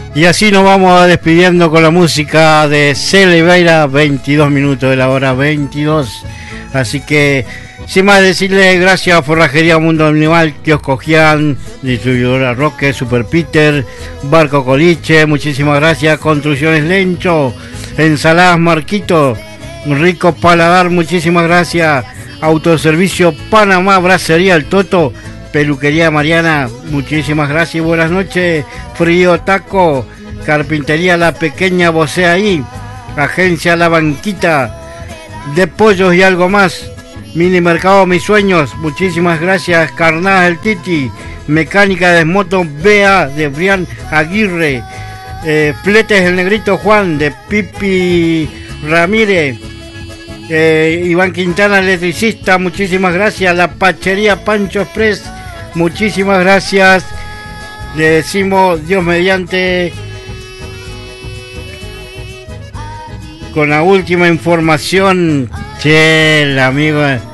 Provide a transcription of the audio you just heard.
Y así nos vamos despidiendo con la música de Celebeira, 22 minutos de la hora 22. Así que, sin más decirle, gracias a Forrajería Mundo Animal, Kiosco Gian, Distribuidora Roque, Super Peter, Barco Coliche, muchísimas gracias, Construcciones Lencho, Ensaladas Marquito, Rico Paladar, muchísimas gracias, Autoservicio Panamá, Bracería El Toto, Peluquería Mariana, muchísimas gracias y buenas noches. Frío Taco, Carpintería La Pequeña Bocea ahí, Agencia La Banquita, de Pollos y Algo Más, Mini Mercado Mis Sueños, muchísimas gracias. Carnadas El Titi, Mecánica de Moto Bea de Brian Aguirre, Fletes El Negrito Juan de Pipi Ramírez, Iván Quintana Electricista, muchísimas gracias. La Pachería Pancho Express, muchísimas gracias. Le decimos Dios mediante con la última información. Che, el amigo